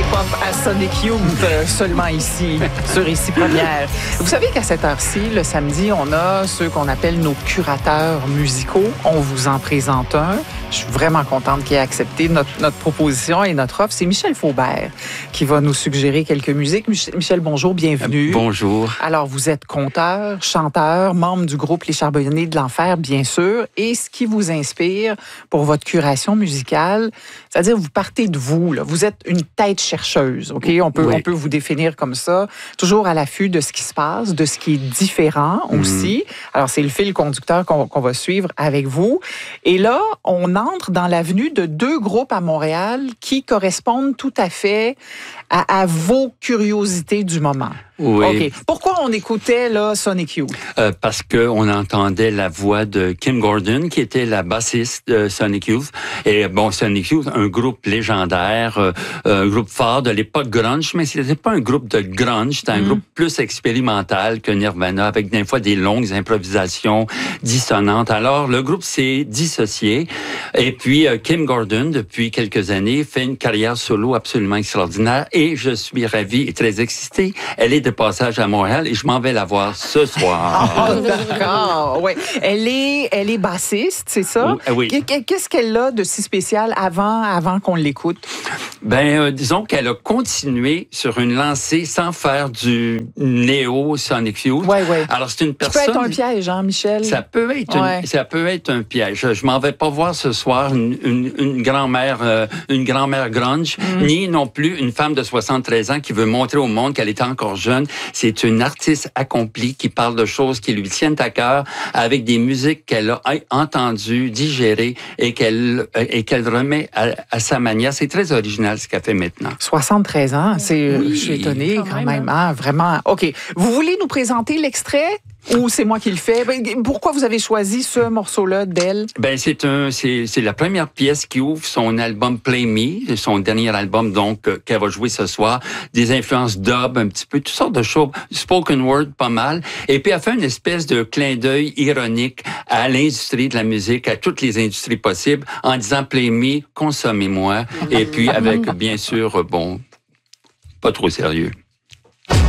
pop à Sonic Youth, seulement ici, sur Ici Première. Vous savez qu'à cette heure-ci, le samedi, on a ceux qu'on appelle nos curateurs musicaux. On vous en présente un. Je suis vraiment contente qu'il ait accepté notre proposition et notre offre. C'est Michel Faubert qui va nous suggérer quelques musiques. Michel, bonjour, bienvenue. Bonjour. Alors, vous êtes conteur, chanteur, membre du groupe Les Charbonniers de l'Enfer, bien sûr. Et ce qui vous inspire pour votre curation musicale, c'est-à-dire vous partez de vous, là. Vous êtes une tête chercheuse, OK? On peut vous définir comme ça. Toujours à l'affût de ce qui se passe, de ce qui est différent aussi. Alors, c'est le fil conducteur qu'on va suivre avec vous. Et là, on entre dans l'avenue de deux groupes à Montréal qui correspondent tout à fait à vos curiosités du moment. Oui. OK. Pourquoi on écoutait là, Sonic Youth? Parce qu'on entendait la voix de Kim Gordon, qui était la bassiste de Sonic Youth. Et bon, Sonic Youth, un groupe légendaire, un groupe phare de l'époque grunge, mais c'était pas un groupe de grunge, c'était un groupe plus expérimental que Nirvana, avec des fois des longues improvisations dissonantes. Alors, le groupe s'est dissocié. Et puis, Kim Gordon, depuis quelques années, fait une carrière solo absolument extraordinaire. Et je suis ravi et très excité. Elle est de passage à Montréal et je m'en vais la voir ce soir. Oh, d'accord, oui. Elle est bassiste, c'est ça? Oui. Qu'est-ce qu'elle a de si spécial avant qu'on l'écoute? Disons qu'elle a continué sur une lancée sans faire du néo Sonic Youth. Oui. Alors, c'est une personne... Ça peut être un piège, hein, Michel? Ça peut être un piège. Je m'en vais pas voir ce soir une grand-mère grunge, ni non plus une femme de 73 ans qui veut montrer au monde qu'elle est encore jeune. C'est une artiste accomplie qui parle de choses qui lui tiennent à cœur avec des musiques qu'elle a entendues, digérées et qu'elle remet à sa manière. C'est très original ce qu'elle fait maintenant. 73 ans, je suis étonnée quand même. Hein, vraiment. OK. Vous voulez nous présenter l'extrait? Ou c'est moi qui le fais? Pourquoi vous avez choisi ce morceau-là d'elle? C'est la première pièce qui ouvre son album Play Me, son dernier album donc qu'elle va jouer ce soir. Des influences dub, un petit peu, toutes sortes de choses, spoken word pas mal. Et puis elle fait une espèce de clin d'œil ironique à l'industrie de la musique, à toutes les industries possibles, en disant Play Me, consommez-moi. Et puis avec bien sûr, pas trop sérieux.